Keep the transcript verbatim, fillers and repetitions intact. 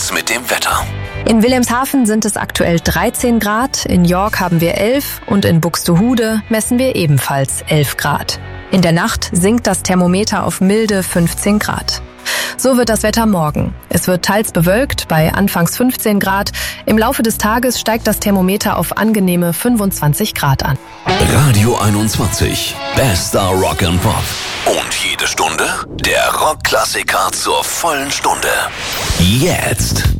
Updates mit dem Wetter. In Wilhelmshaven sind es aktuell dreizehn Grad, in York haben wir elf und in Buxtehude messen wir ebenfalls elf Grad. In der Nacht sinkt das Thermometer auf milde fünfzehn Grad. So wird das Wetter morgen. Es wird teils bewölkt bei anfangs fünfzehn Grad. Im Laufe des Tages steigt das Thermometer auf angenehme fünfundzwanzig Grad an. Radio einundzwanzig, bester Rock and Pop. Und jede Stunde der Rockklassiker zur vollen Stunde. Jetzt.